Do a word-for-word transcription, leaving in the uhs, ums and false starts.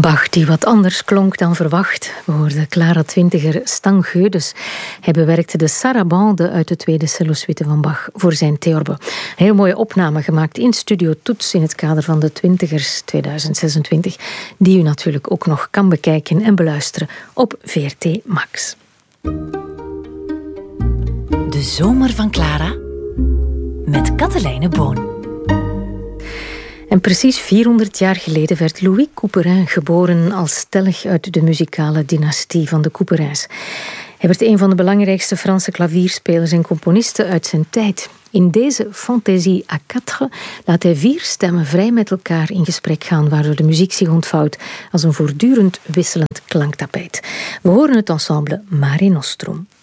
Bach die wat anders klonk dan verwacht. We hoorden Clara Twintiger Stang Geudes. Hij bewerkte de sarabande uit de tweede cellosuite van Bach voor zijn Theorbe. Een heel mooie opname gemaakt in Studio Toets in het kader van de Twintigers tweeduizend zesentwintig, die u natuurlijk ook nog kan bekijken en beluisteren op V R T Max. De zomer van Clara met Katelijne Boon. En precies vierhonderd jaar geleden werd Louis Couperin geboren als stellig uit de muzikale dynastie van de Couperins. Hij werd een van de belangrijkste Franse klavierspelers en componisten uit zijn tijd. In deze Fantaisie à quatre laat hij vier stemmen vrij met elkaar in gesprek gaan, waardoor de muziek zich ontvouwt als een voortdurend wisselend klanktapijt. We horen het ensemble Mare Nostrum.